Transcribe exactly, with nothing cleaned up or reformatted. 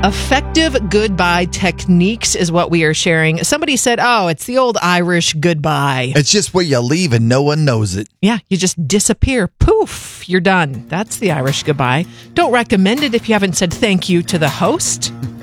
Effective goodbye techniques is what we are sharing. Somebody said, oh, it's the old Irish goodbye. It's just where you leave and no one knows it. Yeah, you just disappear. Poof, you're done. That's the Irish goodbye. Don't recommend it if you haven't said thank you to the host.